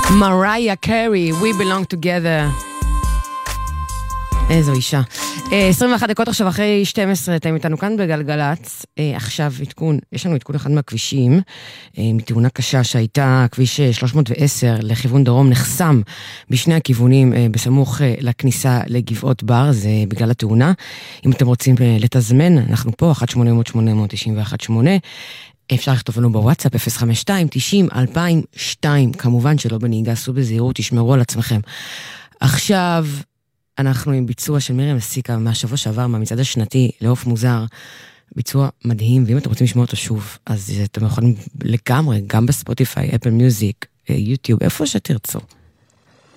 מריה קרי, We Belong Together. איזו אישה. 21 דקות עכשיו אחרי 12, אתם איתנו כאן בגלגלץ. עכשיו עדכון, יש לנו עדכון אחד מהכבישים, מתאונה קשה שהייתה כביש 310 לכיוון דרום, נחסם בשני הכיוונים בסמוך לכניסה לגבעות בר, זה בגלל התאונה. אם אתם רוצים לתזמן, אנחנו פה, 1-800-891-8. אפשר לכתוב לנו בוואטסאפ 052-90-2002, כמובן שלא בנהיגה, עשו בזהירות, תשמרו על עצמכם. עכשיו אנחנו עם ביצוע של מרים מסיקה מהשבוע שעבר, מהמצעד השנתי לעוף מוזר, ביצוע מדהים, ואם אתם רוצים לשמוע אותו שוב, אז אתם יכולים לגמרי, גם בספוטיפיי, אפל מיוזיק, יוטיוב, איפה שתרצו.